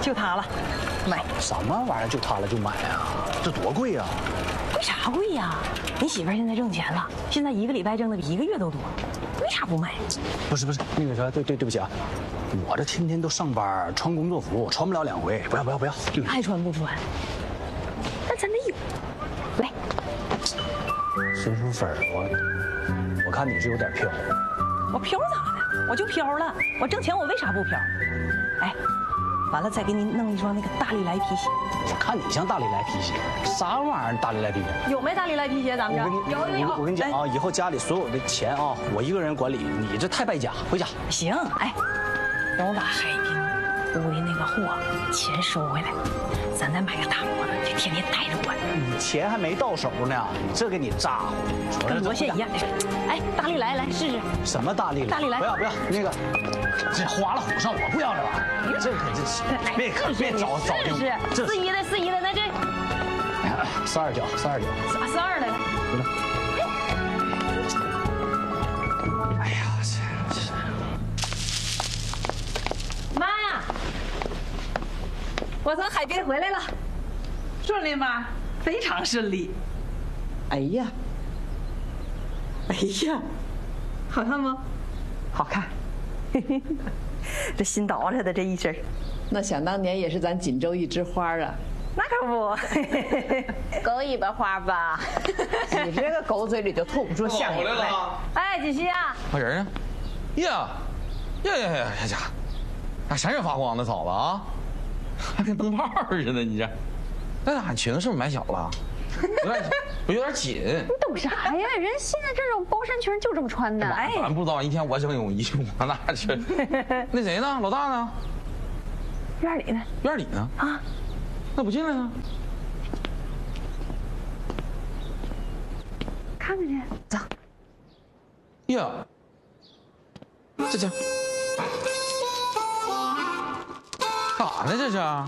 就它了，买。 什么玩意儿？就它了就买啊？这多贵啊！ 为啥贵呀？你媳妇儿现在挣钱了，现在一个礼拜挣的比一个月都多，为啥不买？ 不是，那个啥，对不起啊，我这天天都上班，穿工作服，穿不了2回。不要！ 爱穿不穿？但咱得有。来， 孙淑芬，我看你是有点飘。 我飘咋的？我就飘了，我挣钱我为啥不飘？哎，完了再给你弄一双那个大力来皮鞋。 我看你像大力来皮鞋，啥玩意儿？大力来皮鞋？ 有没大力来皮鞋？咱们这有。 我跟你讲啊，以后家里所有的钱啊，我一个人管理，你这太败家，回家。 行，哎，等我把海滨屋的那个货钱收回来，咱再买个大摩托，就天天带着我。 你钱还没到手呢，你这给你扎乎， 跟罗线一样。哎，大力来试试。 什么大力来？ 大力来， 不要，那个，这花里胡哨，我不要这玩意儿。这可这是别找定。 是四一的，那这 42角 42的。 哎呀， 妈，我从海边回来了， 顺利吗？非常顺利。哎呀，好看吗？ 好看。这新捯饬的这一身， 那想当年也是咱锦州一枝花啊。 那可不，狗尾巴花吧？ 你这个狗嘴里就吐不出象牙来。 哎，锦溪啊， 啥人啊？呀，家伙，咋闪闪发光的嫂子啊？还跟灯泡似的，你这，那俺裙子是不是买小了？有点紧。 你懂啥呀？人现在这种包衫裙就这么穿的。 哎，咱不知道，一天我整泳衣，我哪去？那谁呢？老大呢？ 院里呢？ 院里呢？啊，那不进来呢？ 看看去，走。 呀，这家干啥呢？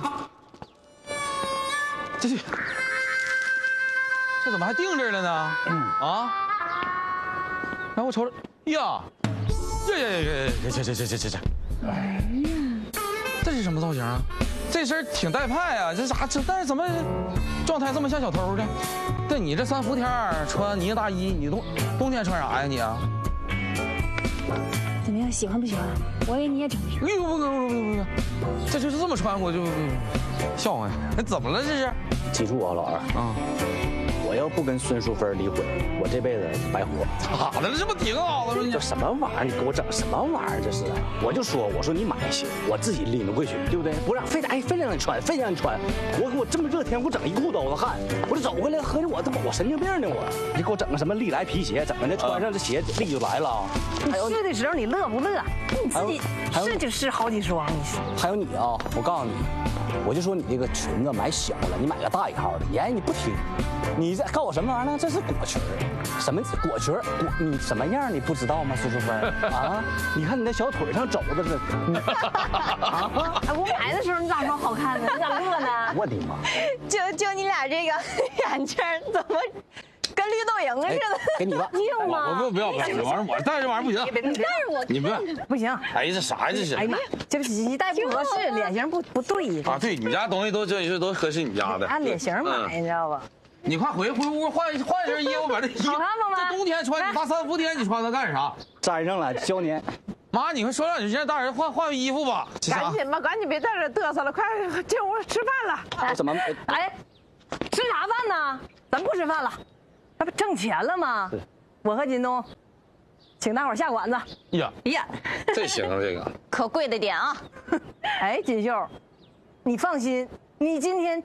这怎么还定这儿了呢？啊！然后我瞅瞅，呀，这，哎呀，这是什么造型啊？这身挺带派啊，但是怎么状态这么像小偷的？对你这3伏天穿呢大衣，你冬天穿啥呀你啊？ 怎么样，喜欢不喜欢？我给你也整一身。 哎呦不，这就是这么穿我就笑话呀！怎么了这是？ 记住啊，老二啊。我要不跟孙淑芬离婚，我这辈子白活。 咋的了？这不挺好的吗？ 这什么玩意儿？你给我整什么玩意儿？这是？我就说，我说你买些，我自己拎回去，对不对？不让非让你穿，非让你穿。我这么热天，给我整一裤兜子汗，我这走回来，合计我神经病呢我。你给我整个什么利来皮鞋，怎么的？穿上这鞋力就来了。 还有去的时候你乐不乐？你自己试就试好几双，你说。 还有你啊，我告诉你。我就说你这个裙子买小了，你买个大一号的。爷，你不听，你这告诉我什么玩意儿呢？这是果裙什么果裙你什么样你不知道吗？孙淑芬啊，你看你那小腿上肘子是啊！我买的时候你咋说好看呢？你咋乐呢？ 我的妈！ 就你俩这个眼镜怎么跟绿豆蝇似的？ 给你吧， 你有吗？ 不要，这玩意儿我戴这玩意儿不行。 你戴着我， 你不行。 哎，这啥呀？这是？ 哎呀妈，这不戴不合适，脸型不对啊。对，你家东西都合适你家的。 按脸型买，你知道吧？ 你快回屋换一身衣服，把这衣服。 好看不吗？ 这冬天穿，你大3伏天你穿它干啥？ 粘上了胶粘。 妈，你快说让你现在大人换衣服吧。 赶紧吧，赶紧别在这嘚瑟了，快进屋吃饭了。 我怎么？ 哎，吃啥饭呢？咱不吃饭了，那不挣钱了吗？我和金东，请大伙下馆子。 呀，这行这个可贵的点啊！ 哎，锦绣，你放心，你今天